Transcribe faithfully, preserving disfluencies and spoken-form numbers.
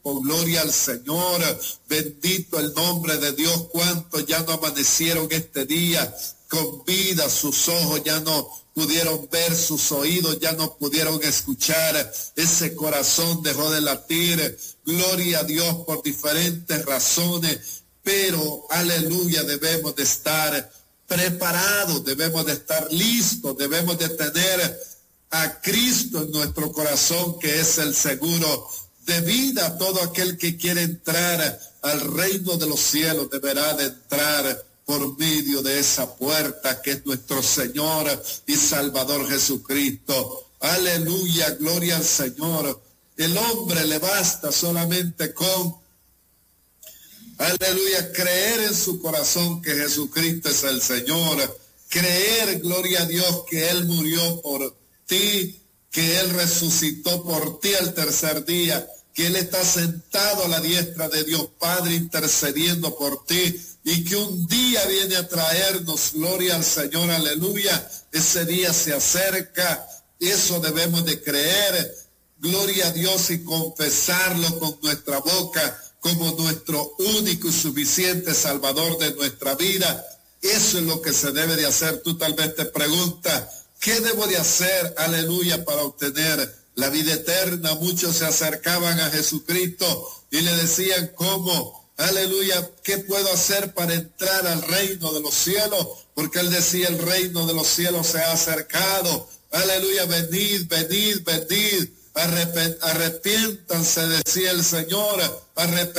Gloria al Señor, bendito el nombre de Dios. Cuántos ya no amanecieron este día con vida, sus ojos ya no pudieron ver, sus oídos ya no pudieron escuchar, ese corazón dejó de latir. Gloria a Dios por diferentes razones, pero aleluya, debemos de estar preparados, debemos de estar listos, debemos de tener a Cristo en nuestro corazón, que es el seguro de vida. Todo aquel que quiere entrar al reino de los cielos deberá de entrar por medio de esa puerta que es nuestro Señor y Salvador Jesucristo. Aleluya, gloria al Señor. El hombre le basta solamente con, aleluya, creer en su corazón que Jesucristo es el Señor, creer, gloria a Dios, que Él murió por ti, que Él resucitó por ti al tercer día, que Él está sentado a la diestra de Dios Padre intercediendo por ti, y que un día viene a traernos, gloria al Señor, aleluya. Ese día se acerca, eso debemos de creer, gloria a Dios, y confesarlo con nuestra boca como nuestro único y suficiente Salvador de nuestra vida. Eso es lo que se debe de hacer. Tú tal vez te preguntas, ¿qué debo de hacer, aleluya, para obtener la vida eterna? Muchos se acercaban a Jesucristo y le decían, ¿cómo? Aleluya, ¿qué puedo hacer para entrar al reino de los cielos? Porque Él decía, el reino de los cielos se ha acercado. Aleluya, venid, venid, venid, arrepiéntanse, decía el Señor, arrepiéntanse.